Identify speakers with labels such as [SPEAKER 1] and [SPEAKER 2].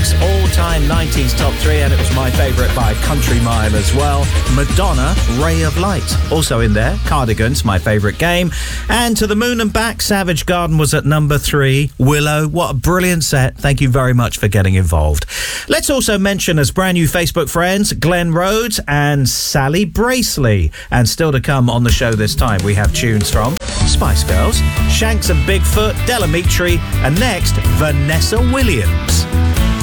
[SPEAKER 1] week's all-time 90s top 3, and it was my favourite by Country Mile as well. Madonna, Ray of Light, also in there. Cardigans, my favourite game. And To the Moon and Back, Savage Garden was at number 3. Willow, what a brilliant set. Thank you very much for getting involved. Let's also mention as brand new Facebook friends, Glenn Rhodes and Sally Bracely. And still to come on the show this time, we have tunes from Spice Girls, Shanks and Bigfoot, Delamitri, and next, Vanessa Williams.